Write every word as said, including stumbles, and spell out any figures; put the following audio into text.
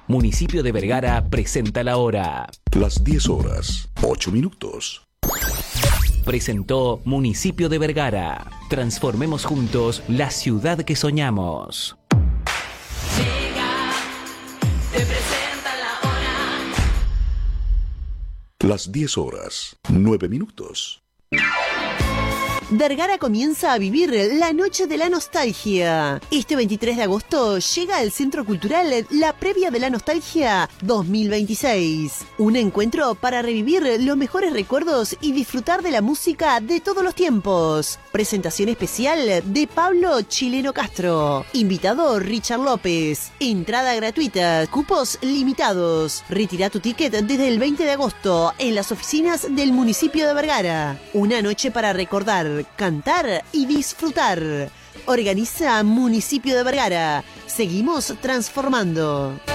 Municipio de Vergara presenta la hora. Las diez horas, ocho minutos. Presentó Municipio de Vergara. Transformemos juntos la ciudad que soñamos. Llega, te presenta la hora. Las diez horas, nueve minutos. Vergara comienza a vivir la Noche de la Nostalgia. Este veintitrés de agosto llega al Centro Cultural la Previa de la Nostalgia dos mil veintiséis. Un encuentro para revivir los mejores recuerdos y disfrutar de la música de todos los tiempos. Presentación especial de Pablo Chileno Castro. Invitado Richard López. Entrada gratuita. Cupos limitados. Retira tu ticket desde el veinte de agosto en las oficinas del municipio de Vergara. Una noche para recordar, cantar y disfrutar. Organiza Municipio de Vergara. Seguimos transformando.